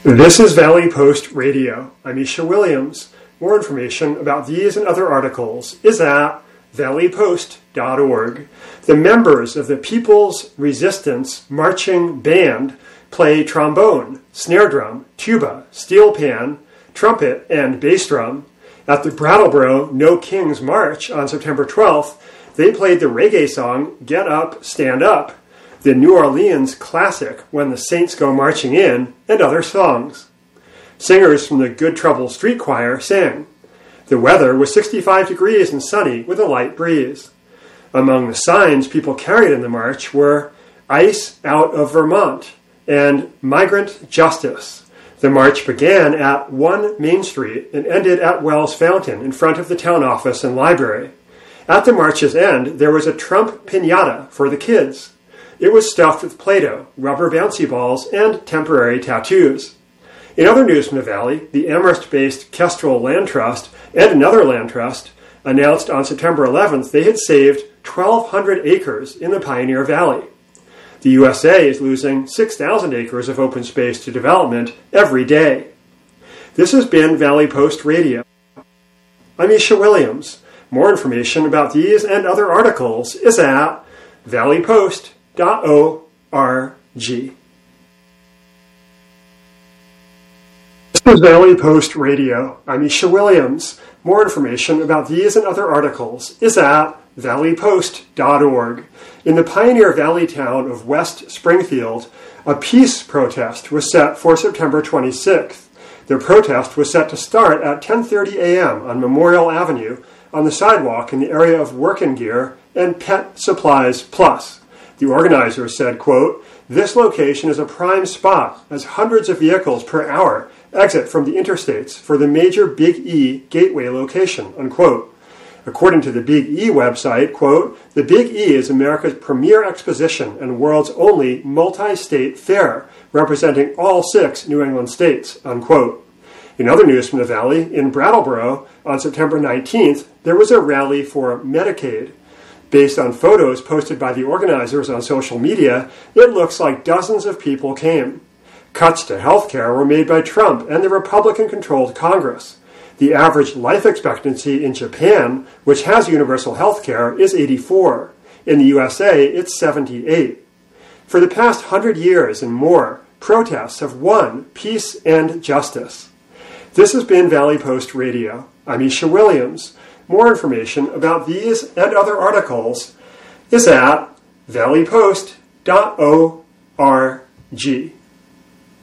This is Valley Post Radio. I'm Isha Williams. More information about these and other articles is at valleypost.org. The members of the People's Resistance Marching Band play trombone, snare drum, tuba, steel pan, trumpet, and bass drum. At the Brattleboro No Kings March on September 12th, they played the reggae song Get Up, Stand Up, the New Orleans classic When the Saints Go Marching In, and other songs. Singers from the Good Trouble Street Choir sang. The weather was 65 degrees and sunny with a light breeze. Among the signs people carried in the march were Ice Out of Vermont and Migrant Justice. The march began at 1 Main Street and ended at Wells Fountain in front of the town office and library. At the march's end, there was a Trump piñata for the kids. It was stuffed with Play-Doh, rubber bouncy balls, and temporary tattoos. In other news from the Valley, the Amherst-based Kestrel Land Trust and another land trust announced on September 11th they had saved 1,200 acres in the Pioneer Valley. The USA is losing 6,000 acres of open space to development every day. This has been Valley Post Radio. I'm Isha Williams. More information about these and other articles is at valleypost.org. This is Valley Post Radio. I'm Isha Williams. More information about these and other articles is at valleypost.org. In the Pioneer Valley town of West Springfield, a peace protest was set for September 26th. The protest was set to start at 10:30 a.m. on Memorial Avenue on the sidewalk in the area of Workin' Gear and Pet Supplies Plus. The organizers said, quote, "This location is a prime spot as hundreds of vehicles per hour exit from the interstates for the major Big E gateway location," unquote. According to the Big E website, quote, "The Big E is America's premier exposition and world's only multi-state fair, representing all 6 New England states," unquote. In other news from the Valley, in Brattleboro, on September 19th, there was a rally for Medicaid. Based on photos posted by the organizers on social media, it looks like dozens of people came. Cuts to health care were made by Trump and the Republican-controlled Congress. The average life expectancy in Japan, which has universal health care, is 84. In the USA, it's 78. For the past 100 years and more, protests have won peace and justice. This has been Valley Post Radio. I'm Isha Williams. More information about these and other articles is at valleypost.org.